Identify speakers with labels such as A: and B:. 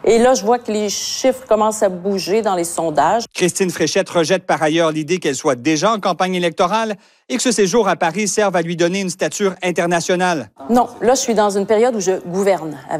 A: Et là, je vois que les chiffres commencent à bouger dans les sondages.
B: Christine Fréchette rejette par ailleurs l'idée qu'elle soit déjà en campagne électorale et que ce séjour à Paris serve à lui donner une stature internationale.
A: Non, là, je suis dans une période où je gouverne avec